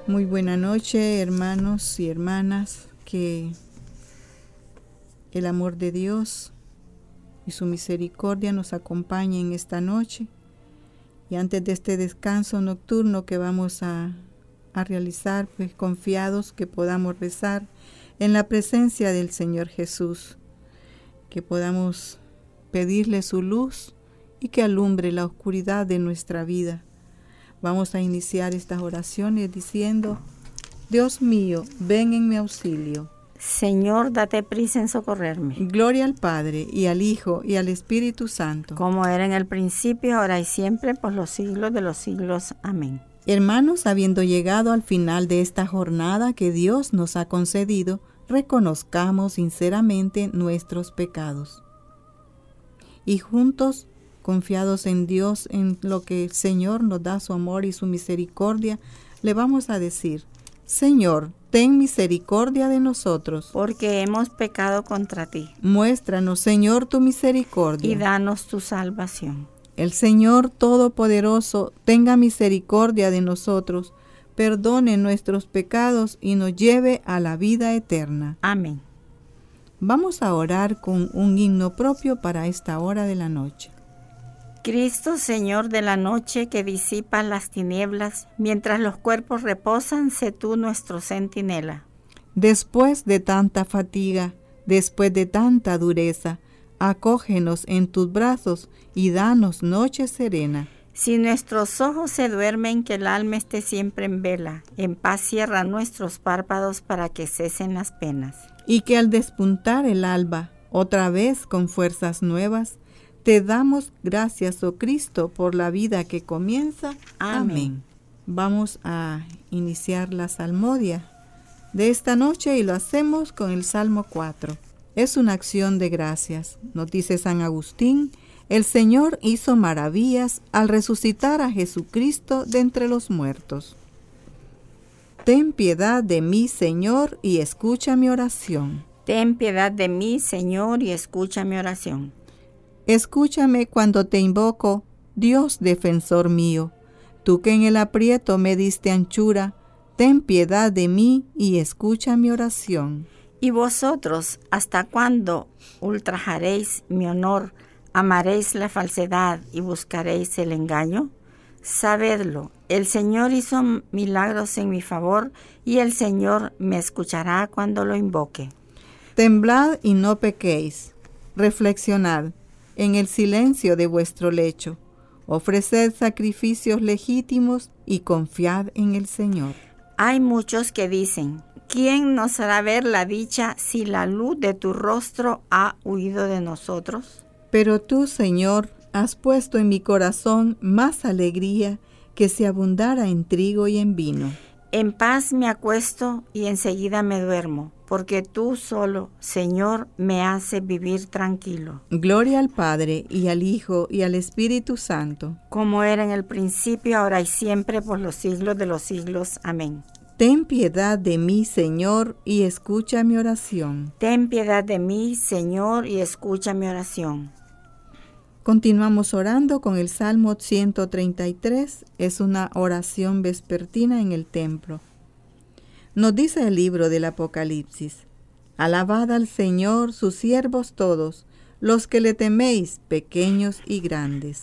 Muy buena noche, hermanos y hermanas, que el amor de Dios y su misericordia nos acompañe en esta noche. Y antes de este descanso nocturno que vamos a realizar, pues confiados que podamos rezar en la presencia del Señor Jesús, que podamos pedirle su luz y que alumbre la oscuridad de nuestra vida. Vamos a iniciar estas oraciones diciendo: Dios mío, ven en mi auxilio. Señor, date prisa en socorrerme. Gloria al Padre, y al Hijo, y al Espíritu Santo. Como era en el principio, ahora y siempre, por los siglos de los siglos. Amén. Hermanos, habiendo llegado al final de esta jornada que Dios nos ha concedido, reconozcamos sinceramente nuestros pecados. Y juntos, confiados en Dios, en lo que el Señor nos da su amor y su misericordia, le vamos a decir: Señor, ten misericordia de nosotros, porque hemos pecado contra ti. Muéstranos, Señor, tu misericordia y danos tu salvación. El Señor Todopoderoso tenga misericordia de nosotros, perdone nuestros pecados y nos lleve a la vida eterna. Amén. Vamos a orar con un himno propio para esta hora de la noche. Cristo, Señor de la noche, que disipas las tinieblas, mientras los cuerpos reposan, sé tú nuestro centinela. Después de tanta fatiga, después de tanta dureza, acógenos en tus brazos y danos noche serena. Si nuestros ojos se duermen, que el alma esté siempre en vela, en paz cierra nuestros párpados para que cesen las penas. Y que al despuntar el alba, otra vez con fuerzas nuevas, te damos gracias, oh Cristo, por la vida que comienza. Amén. Vamos a iniciar la salmodia de esta noche y lo hacemos con el Salmo 4. Es una acción de gracias. Nos dice San Agustín: el Señor hizo maravillas al resucitar a Jesucristo de entre los muertos. Ten piedad de mí, Señor, y escucha mi oración. Ten piedad de mí, Señor, y escucha mi oración. Escúchame cuando te invoco, Dios defensor mío. Tú que en el aprieto me diste anchura, ten piedad de mí y escucha mi oración. Y vosotros, ¿hasta cuándo ultrajaréis mi honor, amaréis la falsedad y buscaréis el engaño? Sabedlo, el Señor hizo milagros en mi favor y el Señor me escuchará cuando lo invoque. Temblad y no pequéis. Reflexionad en el silencio de vuestro lecho. Ofreced sacrificios legítimos y confiad en el Señor. Hay muchos que dicen: ¿quién nos hará ver la dicha si la luz de tu rostro ha huido de nosotros? Pero tú, Señor, has puesto en mi corazón más alegría que si abundara en trigo y en vino. En paz me acuesto y enseguida me duermo, porque tú solo, Señor, me haces vivir tranquilo. Gloria al Padre, y al Hijo, y al Espíritu Santo. Como era en el principio, ahora y siempre, por los siglos de los siglos. Amén. Ten piedad de mí, Señor, y escucha mi oración. Ten piedad de mí, Señor, y escucha mi oración. Continuamos orando con el Salmo 133. Es una oración vespertina en el templo. Nos dice el libro del Apocalipsis: alabad al Señor, sus siervos todos, los que le teméis, pequeños y grandes.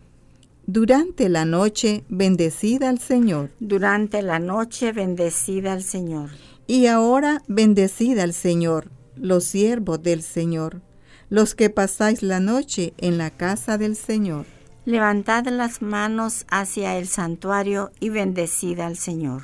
Durante la noche, bendecid al Señor. Durante la noche, bendecid al Señor. Y ahora, bendecid al Señor, los siervos del Señor, los que pasáis la noche en la casa del Señor. Levantad las manos hacia el santuario y bendecid al Señor.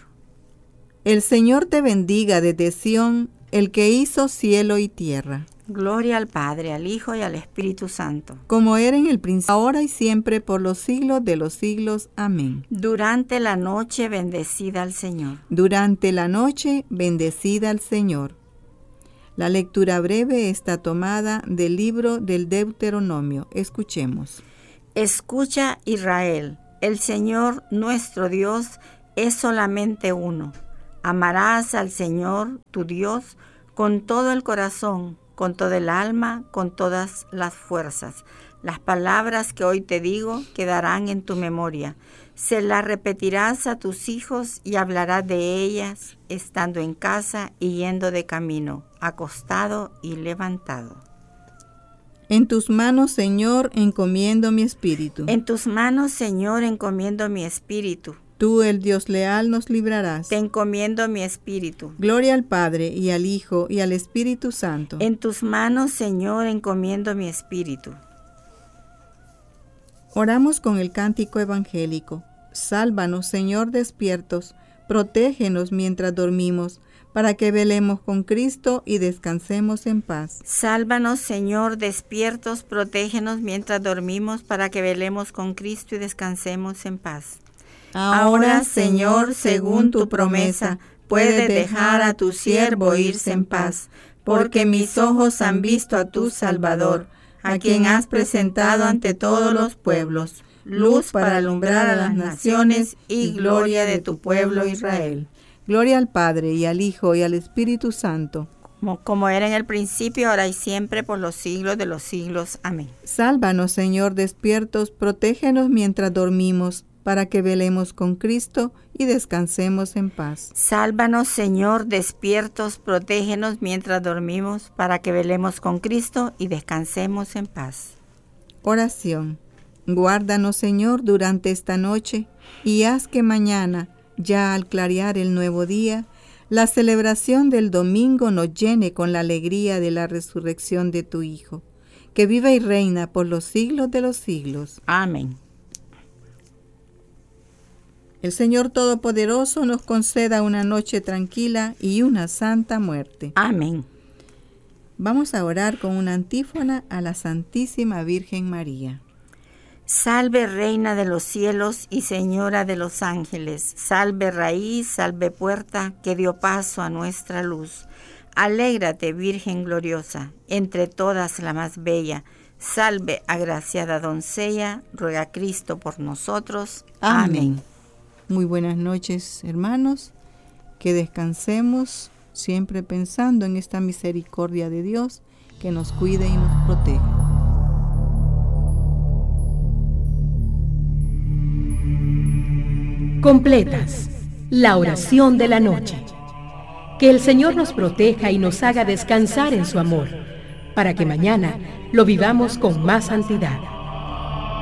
El Señor te bendiga desde Sión, el que hizo cielo y tierra. Gloria al Padre, al Hijo y al Espíritu Santo. Como era en el principio, ahora y siempre, por los siglos de los siglos. Amén. Durante la noche, bendecid al Señor. Durante la noche, bendecid al Señor. La lectura breve está tomada del libro del Deuteronomio. Escuchemos. Escucha, Israel, el Señor nuestro Dios es solamente uno. Amarás al Señor, tu Dios, con todo el corazón, con toda el alma, con todas las fuerzas. Las palabras que hoy te digo quedarán en tu memoria. Se las repetirás a tus hijos y hablarás de ellas, estando en casa y yendo de camino, acostado y levantado. En tus manos, Señor, encomiendo mi espíritu. En tus manos, Señor, encomiendo mi espíritu. Tú, el Dios leal, nos librarás. Te encomiendo mi espíritu. Gloria al Padre, y al Hijo, y al Espíritu Santo. En tus manos, Señor, encomiendo mi espíritu. Oramos con el cántico evangélico. Sálvanos, Señor, despiertos, protégenos mientras dormimos, para que velemos con Cristo y descansemos en paz. Sálvanos, Señor, despiertos, protégenos mientras dormimos, para que velemos con Cristo y descansemos en paz. Ahora, Señor, según tu promesa, puedes dejar a tu siervo irse en paz, porque mis ojos han visto a tu Salvador, a quien has presentado ante todos los pueblos, luz para alumbrar a las naciones y gloria de tu pueblo Israel. Gloria al Padre, y al Hijo, y al Espíritu Santo. Como era en el principio, ahora y siempre, por los siglos de los siglos. Amén. Sálvanos, Señor, despiertos, protégenos mientras dormimos, para que velemos con Cristo y descansemos en paz. Sálvanos, Señor, despiertos, protégenos mientras dormimos, para que velemos con Cristo y descansemos en paz. Oración. Guárdanos, Señor, durante esta noche, y haz que mañana, ya al clarear el nuevo día, la celebración del domingo nos llene con la alegría de la resurrección de tu Hijo, que vive y reina por los siglos de los siglos. Amén. El Señor Todopoderoso nos conceda una noche tranquila y una santa muerte. Amén. Vamos a orar con una antífona a la Santísima Virgen María. Salve, Reina de los cielos y Señora de los ángeles. Salve, raíz, salve, puerta, que dio paso a nuestra luz. Alégrate, Virgen gloriosa, entre todas la más bella. Salve, agraciada doncella, ruega Cristo por nosotros. Amén. Muy buenas noches, hermanos. Que descansemos siempre pensando en esta misericordia de Dios que nos cuide y nos protege. Completas la oración de la noche. Que el Señor nos proteja y nos haga descansar en su amor, para que mañana lo vivamos con más santidad.